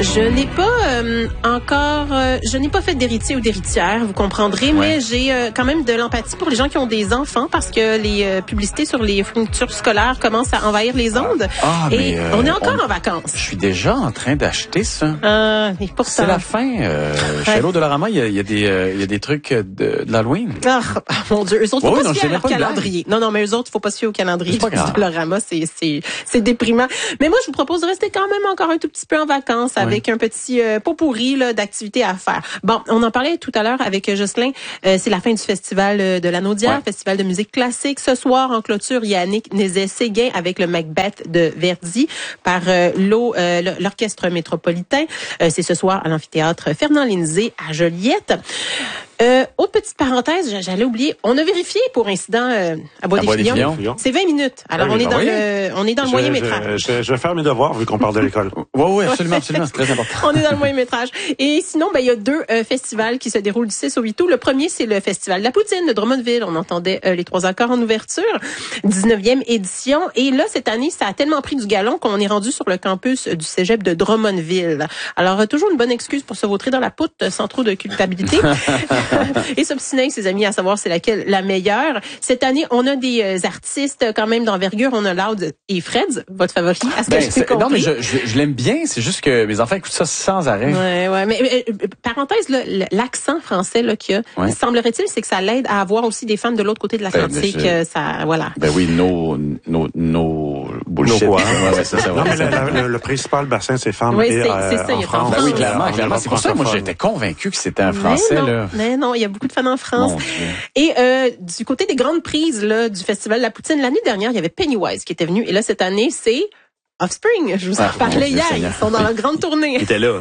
Je n'ai pas je n'ai pas fait d'héritier ou d'héritière, vous comprendrez, mais j'ai quand même de l'empathie pour les gens qui ont des enfants parce que les publicités sur les fournitures scolaires commencent à envahir les ondes. Et on est encore en vacances. Je suis déjà en train d'acheter ça. Mais pourtant... C'est la fin. Chez Hello Dollarama, il y a des trucs de l'Halloween. Mon Dieu, eux autres, faut pas se fier à leur calendrier. Non, mais eux autres, faut pas se fier au calendrier de Dollarama, c'est déprimant. Mais moi, je vous propose de rester quand même encore un tout petit peu en vacances avec un petit pot pourri là, d'activités à faire. Bon, on en parlait tout à l'heure avec Jocelyn. C'est la fin du festival de la Naudière, festival de musique classique. Ce soir, en clôture, Yannick Nézet-Séguin avec le Macbeth de Verdi par l'Orchestre métropolitain. C'est ce soir à l'amphithéâtre Fernand-Lindsay à Joliette. Autre petite parenthèse, j'allais oublier, on a vérifié pour incident à Bois-des-Filions. C'est 20 minutes. Alors on est dans le moyen métrage. Je vais faire mes devoirs vu qu'on parle de l'école. Oui, absolument, c'est très important. On est dans le moyen métrage. Et sinon, il y a deux festivals qui se déroulent du 6 au 8 août. Le premier, c'est le Festival de la Poutine de Drummondville. On entendait les 3 accords en ouverture, 19e édition. Et là, cette année, ça a tellement pris du galon qu'on est rendu sur le campus du cégep de Drummondville. Alors, toujours une bonne excuse pour se vautrer dans la poutre sans trop de culpabilité. Et s'obstiner avec ses amis à savoir c'est laquelle la meilleure. Cette année, on a des artistes quand même d'envergure. On a Loud et Freds, votre favori. Non, mais je l'aime bien. C'est juste que mes enfants écoutent ça sans arrêt. Ouais. Mais parenthèse, là, l'accent français là qu'il y a, semblerait-il, c'est que ça l'aide à avoir aussi des fans de l'autre côté de l'Atlantique. Ça, voilà. Oui, nos bullshit. Non, mais le principal bassin, c'est femmes en France. Oui, clairement. C'est pour ça que moi, j'étais convaincu que c'était un Français. Mais non, il y a beaucoup de fans en France. Et du côté des grandes prises là, du Festival de la Poutine, l'année dernière, il y avait Pennywise qui était venu. Et là, cette année, c'est Offspring. Je vous en parlais hier. Ils sont dans leur grande tournée. Ils étaient là.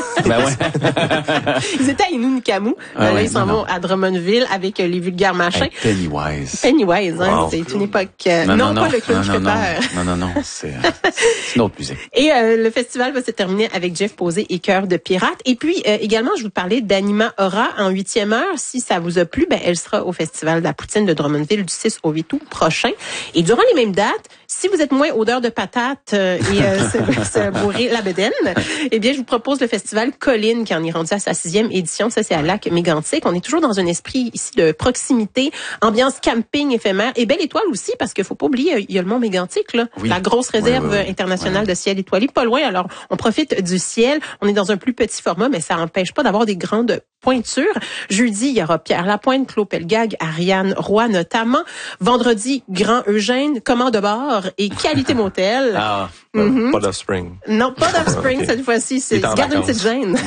Ils étaient à Inunikamu. Là, ils s'en vont à Drummondville avec les vulgaires machins. Pennywise, c'est une époque... Non, pas le clown qui fait peur. Non, c'est une autre musique. Et le festival va se terminer avec Jeff Posé et Cœur de pirate. Et puis, également, je vous parlais d'Anima Aura en 8e heure. Si ça vous a plu, elle sera au Festival de la Poutine de Drummondville du 6 au 8 août prochain. Et durant les mêmes dates, si vous êtes moins odeur de patates et se bourrer la bedaine, eh bien, je vous propose le festival Colline qui en est rendu à sa 6e édition. Ça, c'est à Lac-Mégantic. On est toujours dans un esprit ici de proximité, ambiance camping éphémère et Belle Étoile aussi parce qu'il faut pas oublier, il y a le Mont Mégantic, là, la grosse réserve internationale de ciel étoilé, pas loin. Alors, on profite du ciel. On est dans un plus petit format, mais ça n'empêche pas d'avoir des grandes pointures. Jeudi, il y aura Pierre Lapointe, Claude Pelgag, Ariane Roy notamment. Vendredi, Grand Eugène, Commande bar et Qualité Motel. Pas d'Offspring. Non, pas d'Offspring cette fois-ci. C'est garde une petite gêne.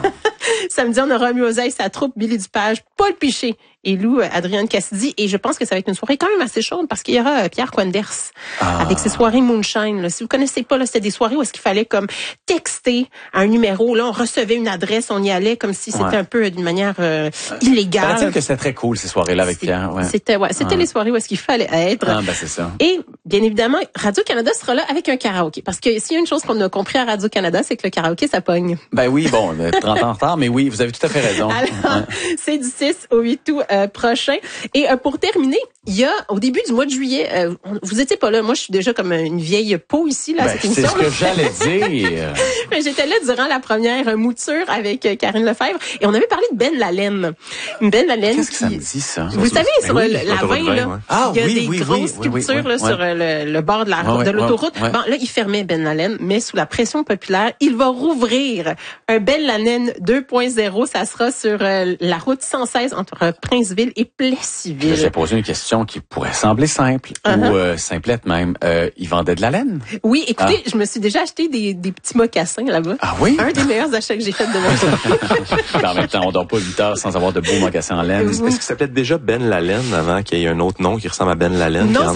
Samedi, on aura Muoseille, sa troupe, Billy Dupage, Paul Piché et Lou Adrienne Cassidy. Et je pense que ça va être une soirée quand même assez chaude parce qu'il y aura Pierre Quenders avec ses soirées Moonshine. Là. Si vous connaissez pas, là, c'était des soirées où est-ce qu'il fallait comme texter un numéro. Là, on recevait une adresse, on y allait comme si c'était un peu d'une manière illégale. Paraît-il que c'était très cool ces soirées-là avec Pierre. C'était les soirées où est-ce qu'il fallait être. C'est ça. Et bien évidemment, Radio-Canada sera là avec un karaoké. Parce que s'il y a une chose qu'on a compris à Radio-Canada, c'est que le karaoké, ça pogne. Oui, 30 ans en retard, mais oui, vous avez tout à fait raison. Alors, c'est du 6 au 8 août prochain. Et pour terminer, il y a, au début du mois de juillet, vous étiez pas là, moi je suis déjà comme une vieille peau ici, là, cette émission. C'est ce que j'allais dire. Mais j'étais là durant la première mouture avec Karine Lefebvre et on avait parlé de Ben Lalaine. Ben Lalaine. Qu'est-ce que ça me dit, ça? Vous savez, sur la 20, là, il y a des grosses sculptures là, sur le bord de l'autoroute. Bon, là, il fermait Ben Lalaine, mais sous la pression populaire, il va rouvrir un Ben Lalaine 2.0. Ça sera sur la route 116 entre Princeville et Plessisville. J'ai posé une question qui pourrait sembler simple ou simplette même. Ils vendaient de la laine? Oui, écoutez, je me suis déjà acheté des petits mocassins là-bas. Ah oui? Un des meilleurs achats que j'ai fait de ma vie. En même temps, on dort pas 8 heures sans avoir de beaux mocassins en laine. Est-ce que ça s'appelait déjà Ben Lalaine avant qu'il y ait un autre nom qui ressemble à Ben Lalaine? Non,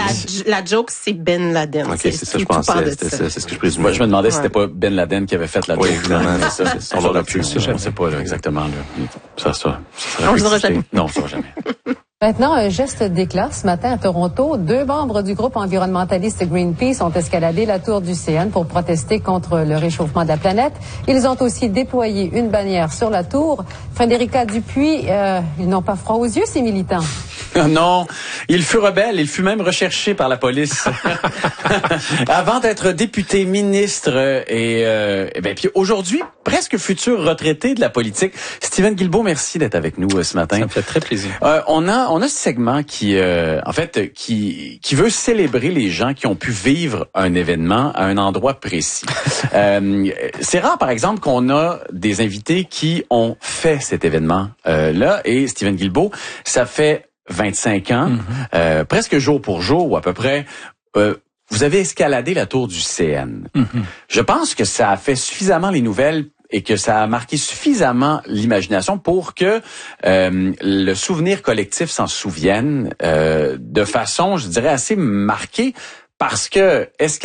la joke, c'est Ben Laden. OK, c'est ça, je pensais. C'est ce que je présumais. Moi, je me demandais si c'était pas Ben Laden qui avait fait la joke. Oui, évidemment. C'est ça. On l'aurait pu. Je ne sais pas, là, exactement. Là. Ça on le saura jamais. Non, on le saura jamais. Maintenant, un geste d'éclat. Ce matin à Toronto, 2 membres du groupe environnementaliste Greenpeace ont escaladé la tour du CN pour protester contre le réchauffement de la planète. Ils ont aussi déployé une bannière sur la tour. Frédérica Dupuis, ils n'ont pas froid aux yeux, ces militants. Non, il fut rebelle, il fut même recherché par la police. Avant d'être député, ministre et puis aujourd'hui, presque futur retraité de la politique. Stephen Guilbeault, merci d'être avec nous ce matin. Ça me fait très plaisir. On a ce segment qui veut célébrer les gens qui ont pu vivre un événement à un endroit précis. C'est rare, par exemple, qu'on a des invités qui ont fait cet événement là. Et Stephen Guilbeault, ça fait 25 ans, presque jour pour jour ou à peu près. Vous avez escaladé la tour du CN. Je pense que ça a fait suffisamment les nouvelles et que ça a marqué suffisamment l'imagination pour que le souvenir collectif s'en souvienne de façon, je dirais, assez marquée, parce que